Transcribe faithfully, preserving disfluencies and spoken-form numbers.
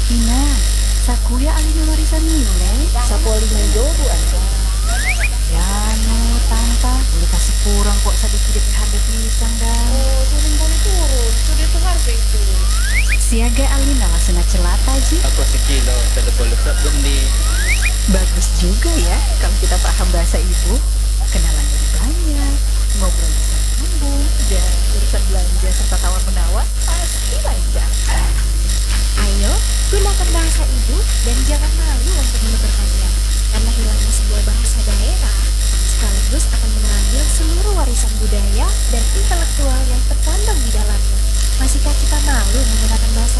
Ina, sakuya alinu warisan nile. Sapoli menjogo asa. Yano, tanta, boleh kasih kurang kok sedikit harga pisang dah. Oh, turun boleh turun. Sudah itu harga itu. Siaga alina langsung celata ji. Aku sekilo, telepon lusok bendi. Bagus juga ya kalau kita paham bahasa ibu. Kenalan jadi banyak, ngobrol bisa nyambung, dan urusan belanja serta tawar menawar pasti lancar. Ayo, gunakan bahasa ibu dan jangan malu